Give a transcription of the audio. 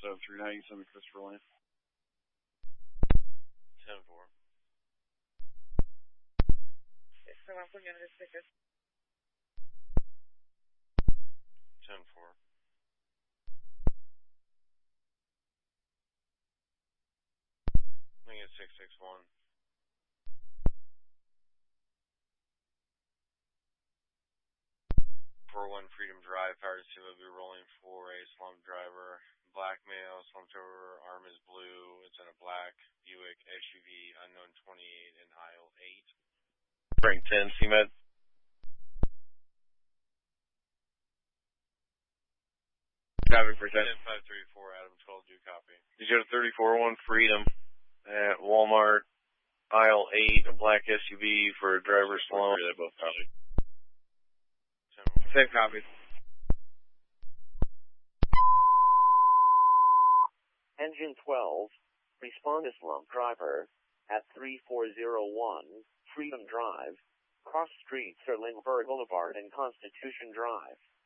10-4. Now you send me Christopher Lane. 10-4. So I'm going to stick it. 10-4. I think it's 661. 41 Freedom Drive, Power to will be rolling for a slump driver. Black male, slumped over, arm is blue. It's in a black Buick SUV, unknown 28 in aisle 8. Frank 10, CMed. Traffic for 10. 10534, Adam 12, do copy. Did you go to 34-1 Freedom at Walmart, aisle 8, a black SUV for a driver slump? They both copy. 10-1. Same copy. Engine 12, respond to slump driver at 3401 Freedom Drive, cross streets are Lindbergh Boulevard and Constitution Drive.